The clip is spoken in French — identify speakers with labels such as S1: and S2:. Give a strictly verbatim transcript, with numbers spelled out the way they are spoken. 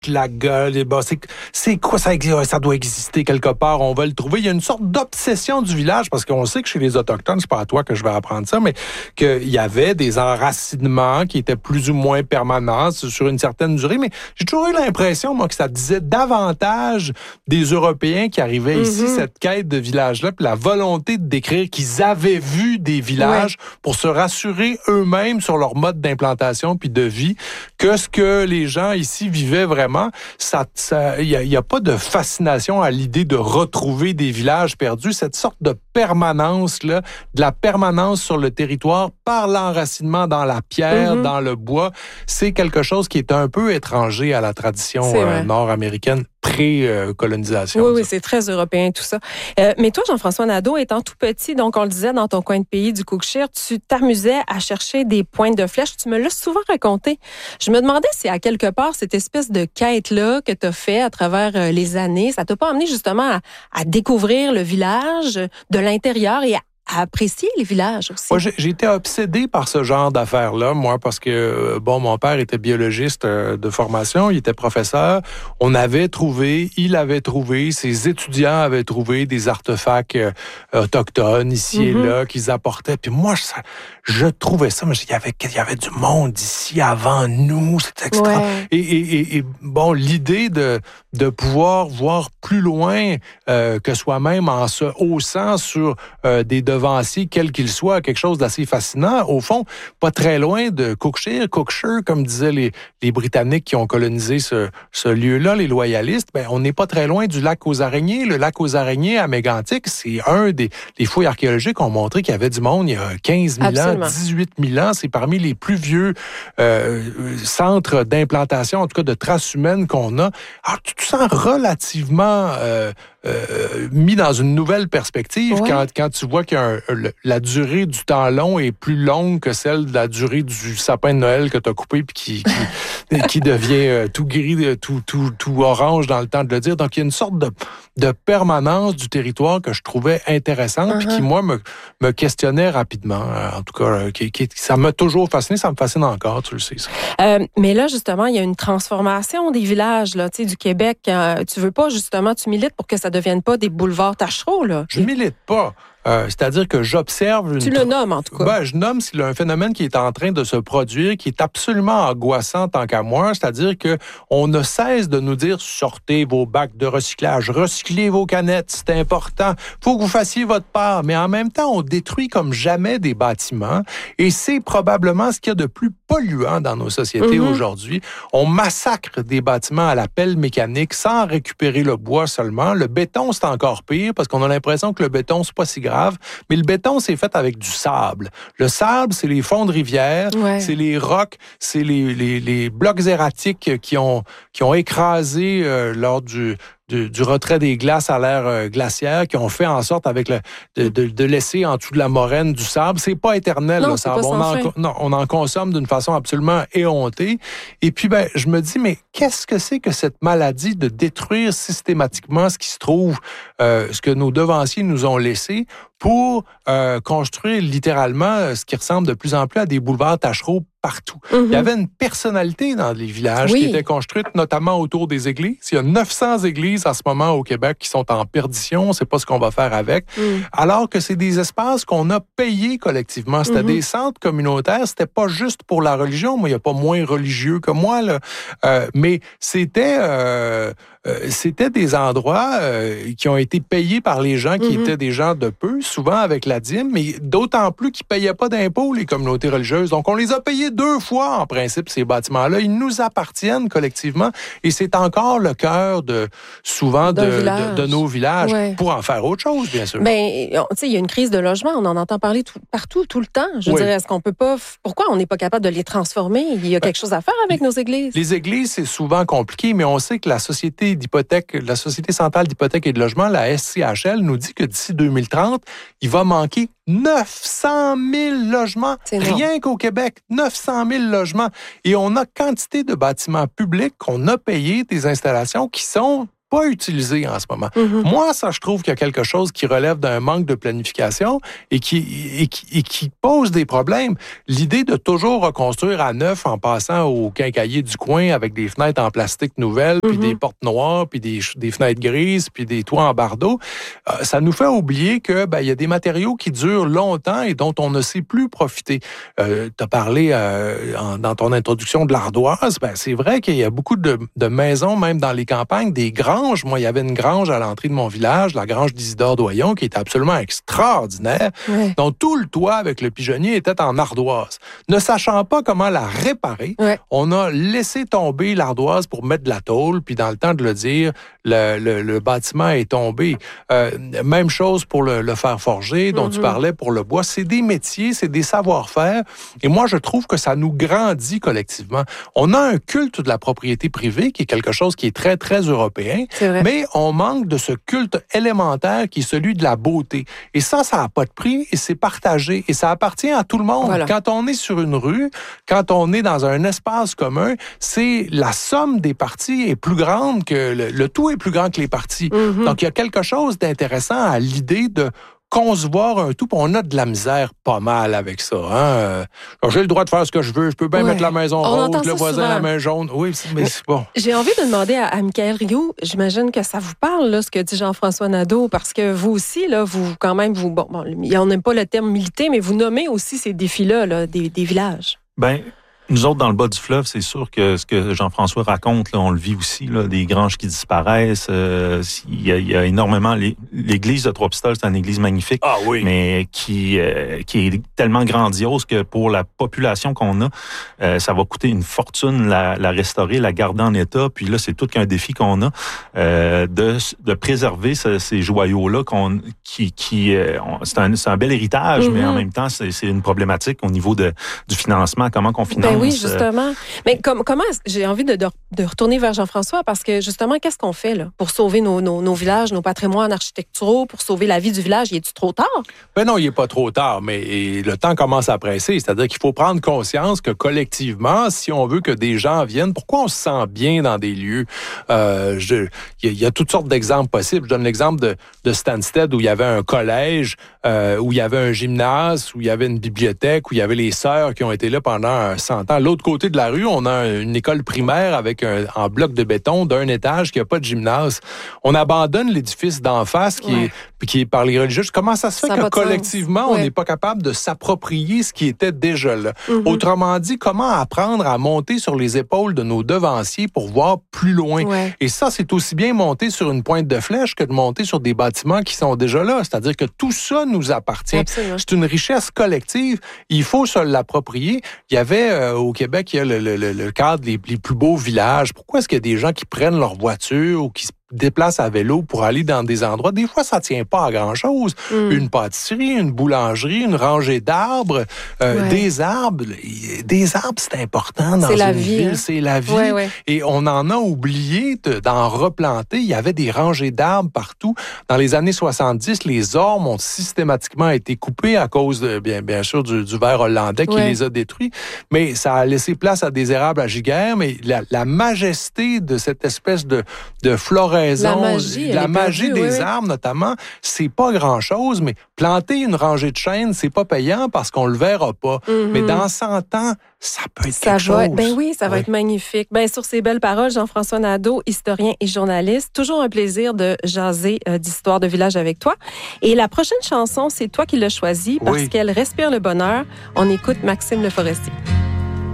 S1: la gueule, et ben, c'est, c'est quoi ça, ça doit exister quelque part, on va le trouver. Il y a une sorte d'obsession du village, parce qu'on sait que chez les Autochtones, c'est pas à toi que je vais apprendre ça, mais qu'il y avait des enracinements qui étaient plus ou moins permanents sur une certaine durée, mais j'ai toujours eu l'impression, moi, que ça disait davantage des Européens qui arrivaient mm-hmm. ici, cette quête de village-là, puis la volonté de décrire qu'ils avaient vu des villages ouais. pour se rassurer eux-mêmes sur leur mode d'implantation puis de vie, que ce que les gens ici vivaient vraiment. Ça, ça, il y a pas de fascination à l'idée de retrouver des villages perdus. Cette sorte de permanence là, de la permanence sur le territoire par l'enracinement dans la pierre, mm-hmm. dans le bois, c'est quelque chose qui est un peu étranger à la tradition euh, nord-américaine pré-colonisation.
S2: Oui, oui, c'est très européen tout ça. Euh, mais toi, Jean-François Nadeau, étant tout petit, donc on le disait dans ton coin de pays du Cookshire, tu t'amusais à chercher des pointes de flèches. Tu me l'as souvent raconté. Je me demandais si à quelque part cette espèce de quête-là que tu as fait à travers euh, les années, ça t'a pas amené justement à, à découvrir le village de l'intérieur et à à apprécier les villages aussi.
S1: Moi, j'ai, j'ai été obsédé par ce genre d'affaires-là, moi, parce que, bon, mon père était biologiste euh, de formation, il était professeur. On avait trouvé, il avait trouvé, ses étudiants avaient trouvé des artefacts euh, autochtones ici mm-hmm. et là qu'ils apportaient. Puis moi, je, je trouvais ça, mais il y avait, il y avait du monde ici avant nous, c'était extra. Ouais. Et, et, et, et bon, l'idée de, de pouvoir voir plus loin euh, que soi-même en se haussant sur euh, des devanciers, quel qu'il soit, quelque chose d'assez fascinant. Au fond, pas très loin de Cookshire, Cookshire, comme disaient les, les Britanniques qui ont colonisé ce, ce lieu-là, les loyalistes, ben, on n'est pas très loin du lac aux araignées. Le lac aux araignées à Mégantic, c'est un des les fouilles archéologiques ont montré qu'il y avait du monde il y a quinze mille Absolument. Ans, dix-huit mille ans. C'est parmi les plus vieux euh, centres d'implantation, en tout cas de traces humaines qu'on a. Alors, tu te sens relativement euh, euh, mis dans une nouvelle perspective ouais. quand, quand tu vois qu'il y a un, le, la durée du temps long est plus longue que celle de la durée du sapin de Noël que tu as coupé puis qui, qui, qui devient euh, tout gris, tout, tout, tout orange dans le temps de le dire. Donc, il y a une sorte de, de permanence du territoire que je trouvais intéressante puis uh-huh. qui, moi, me, me questionnait rapidement. Euh, en tout cas, euh, qui, qui, ça m'a toujours fasciné, ça me fascine encore, tu le sais. Ça.
S2: Euh, mais là, justement, il y a une transformation des villages là, du Québec. Euh, tu veux pas, justement, tu milites pour que ça devienne pas des boulevards tachereaux, là?
S1: Je milite pas. Euh, c'est-à-dire que j'observe... Une...
S2: Tu le nommes, en tout cas.
S1: Ben, je nomme s'il y a un phénomène qui est en train de se produire, qui est absolument angoissant tant qu'à moi, c'est-à-dire que on ne cesse de nous dire « Sortez vos bacs de recyclage, recyclez vos canettes, c'est important, faut que vous fassiez votre part. » Mais en même temps, on détruit comme jamais des bâtiments et c'est probablement ce qu'il y a de plus polluant dans nos sociétés mm-hmm. aujourd'hui. On massacre des bâtiments à la pelle mécanique sans récupérer le bois seulement. Le béton, c'est encore pire parce qu'on a l'impression que le béton, c'est pas si grave. Mais le béton, c'est fait avec du sable. Le sable, c'est les fonds de rivière, ouais. c'est les rocs, c'est les, les, les blocs erratiques qui ont, qui ont écrasé euh, lors du... Du, du retrait des glaces à l'ère euh, glaciaire qui ont fait en sorte avec le, de, de, de laisser en dessous de la moraine du sable. C'est pas éternel,
S2: non,
S1: le
S2: c'est
S1: sable.
S2: pas
S1: On en, non, on en consomme d'une façon absolument éhontée. Et puis, ben, je me dis, mais qu'est-ce que c'est que cette maladie de détruire systématiquement ce qui se trouve, euh, ce que nos devanciers nous ont laissé pour euh, construire littéralement ce qui ressemble de plus en plus à des boulevards tachereaux partout. Mm-hmm. Il y avait une personnalité dans les villages oui. qui était construite notamment autour des églises. Il y a neuf cents églises en ce moment au Québec qui sont en perdition. On ne sait pas ce qu'on va faire avec. Mm. Alors que c'est des espaces qu'on a payés collectivement. C'était mm-hmm. des centres communautaires. C'était pas juste pour la religion. Moi, il n'y a pas moins religieux que moi, là. Euh, mais c'était... Euh, Euh, c'était des endroits euh, qui ont été payés par les gens qui mm-hmm. étaient des gens de peu, souvent avec la dîme, mais d'autant plus qu'ils ne payaient pas d'impôts, les communautés religieuses. Donc, on les a payés deux fois, en principe, ces bâtiments-là. Ils nous appartiennent collectivement et c'est encore le cœur de souvent de, de, de nos villages ouais. pour en faire autre chose, bien sûr.
S2: Bien, tu sais, il y a une crise de logement. On en entend parler tout, partout, tout le temps. Je oui. dirais, est-ce qu'on peut pas... Pourquoi on n'est pas capable de les transformer? Il y a quelque ben, chose à faire avec nos églises.
S1: Les églises, c'est souvent compliqué, mais on sait que la société d'hypothèque, la Société centrale d'hypothèque et de logement, la S C H L, nous dit que d'ici deux mille trente, il va manquer neuf cent mille logements, rien qu'au Québec, neuf cent mille logements. Et on a quantité de bâtiments publics qu'on a payés, des installations qui sont pas utilisé en ce moment.
S2: Mm-hmm.
S1: Moi, ça, je trouve qu'il y a quelque chose qui relève d'un manque de planification et qui, et qui, et qui pose des problèmes. L'idée de toujours reconstruire à neuf en passant au quincaillier du coin avec des fenêtres en plastique nouvelles, mm-hmm. puis des portes noires, puis des, des fenêtres grises, puis des toits en bardeaux, euh, ça nous fait oublier que ben, il y a des matériaux qui durent longtemps et dont on ne sait plus profiter. Euh, tu as parlé euh, en, dans ton introduction de l'ardoise. Ben, c'est vrai qu'il y a beaucoup de, de maisons, même dans les campagnes, des granges. Moi, il y avait une grange à l'entrée de mon village, la grange d'Isidore Doyon, qui était absolument extraordinaire,
S2: ouais.
S1: dont tout le toit avec le pigeonnier était en ardoise. Ne sachant pas comment la réparer,
S2: ouais.
S1: on a laissé tomber l'ardoise pour mettre de la tôle, puis dans le temps de le dire, le, le, le bâtiment est tombé. Euh, même chose pour le, le fer forgé, dont mm-hmm. tu parlais pour le bois. C'est des métiers, c'est des savoir-faire. Et moi, je trouve que ça nous grandit collectivement. On a un culte de la propriété privée, qui est quelque chose qui est très, très européen.
S2: C'est vrai.
S1: Mais on manque de ce culte élémentaire qui est celui de la beauté. Et ça, ça n'a pas de prix et c'est partagé. Et ça appartient à tout le monde.
S2: Voilà.
S1: Quand on est sur une rue, quand on est dans un espace commun, c'est la somme des parties est plus grande que... Le, le tout est plus grand que les parties.
S2: Mm-hmm.
S1: Donc, il y a quelque chose d'intéressant à l'idée de concevoir un tout, puis on a de la misère pas mal avec ça. Hein? J'ai le droit de faire ce que je veux, je peux bien
S2: ouais.
S1: mettre la maison
S2: on
S1: rose, le voisin
S2: souvent.
S1: la main jaune. Oui, mais c'est bon.
S2: J'ai envie de demander à, à Michaël Rioux, j'imagine que ça vous parle, là, ce que dit Jean-François Nadeau, parce que vous aussi, là, vous, quand même, vous, bon, bon on n'aime pas le terme militer, mais vous nommez aussi ces défis-là, là, des, des villages.
S3: Ben, nous autres, dans le bas du fleuve, c'est sûr que ce que Jean-François raconte, là, on le vit aussi, là, des granges qui disparaissent. Euh, il, y a, il y a énormément... L'église de Trois-Pistoles, c'est une église magnifique,
S1: ah oui.
S3: mais qui, euh, qui est tellement grandiose que pour la population qu'on a, euh, ça va coûter une fortune la, la restaurer, la garder en état. Puis là, c'est tout qu'un défi qu'on a euh, de, de préserver ce, ces joyaux-là. Qu'on, qui, qui, euh, on, c'est, un, c'est un bel héritage, mm-hmm. mais en même temps, c'est, c'est une problématique au niveau de, du financement. Comment qu'on finance...
S2: Ben oui, justement. Mais com- comment j'ai envie de, de, de retourner vers Jean-François parce que justement, qu'est-ce qu'on fait là pour sauver nos, nos, nos villages, nos patrimoines architecturaux, pour sauver la vie du village? Il est-tu trop tard?
S1: Ben non, il n'est pas trop tard, mais le temps commence à presser. C'est-à-dire qu'il faut prendre conscience que collectivement, si on veut que des gens viennent, pourquoi on se sent bien dans des lieux? Euh, je, il y a toutes sortes d'exemples possibles. Je donne l'exemple de, de Stansted où il y avait un collège, euh, où il y avait un gymnase, où il y avait une bibliothèque, où il y avait les sœurs qui ont été là pendant cent ans. À l'autre côté de la rue, on a une école primaire avec un en bloc de béton d'un étage qui n'a pas de gymnase. On abandonne l'édifice d'en face qui, ouais. est, qui est par les religieux. Comment ça se fait ça que collectivement, on n'est ouais. pas capable de s'approprier ce qui était déjà là? Mm-hmm. Autrement dit, comment apprendre à monter sur les épaules de nos devanciers pour voir plus loin?
S2: Ouais.
S1: Et ça, c'est aussi bien monter sur une pointe de flèche que de monter sur des bâtiments qui sont déjà là. C'est-à-dire que tout ça nous appartient.
S2: Absolument.
S1: C'est une richesse collective. Il faut se l'approprier. Il y avait euh, au Québec, il y a le, le, le cadre des les plus beaux villages. Pourquoi est-ce qu'il y a des gens qui prennent leur voiture ou qui se déplacent à vélo pour aller dans des endroits? Des fois, ça ne tient pas à grand-chose. Mm. Une pâtisserie, une boulangerie, une rangée d'arbres, euh, ouais. des arbres. Des arbres, c'est important dans
S2: c'est
S1: une
S2: la vie,
S1: ville.
S2: Hein?
S1: C'est la vie.
S2: Ouais, ouais.
S1: Et on en a oublié de, d'en replanter. Il y avait des rangées d'arbres partout. Dans les années soixante-dix, les ormes ont systématiquement été coupés à cause, de, bien, bien sûr, du, du ver hollandais qui ouais. les a détruits. Mais ça a laissé place à des érables à giguère. Mais la, la majesté de cette espèce de, de flore
S2: La magie,
S1: la magie
S2: perdue,
S1: des
S2: oui,
S1: arbres, notamment, c'est pas grand-chose, mais planter une rangée de chênes, c'est pas payant parce qu'on le verra pas. Mm-hmm. Mais dans cent ans, ça peut être
S2: ça
S1: quelque
S2: va,
S1: chose.
S2: Ben oui, ça va
S1: oui.
S2: être magnifique. Ben sur ces belles paroles, Jean-François Nadeau, historien et journaliste, toujours un plaisir de jaser euh, d'histoire de village avec toi. Et la prochaine chanson, c'est toi qui l'as choisie parce oui. qu'elle respire le bonheur. On écoute Maxime Le Forestier.